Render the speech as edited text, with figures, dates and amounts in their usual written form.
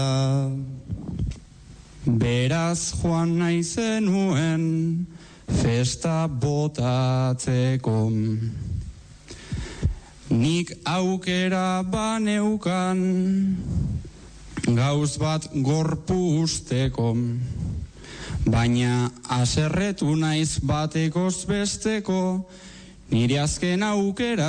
Beraz joan nahi zenuen festa botatzeko. Nik aukera baneukan gauz bat gorpuzteko, baina aserretu naiz batekoz besteko, nire azken aukera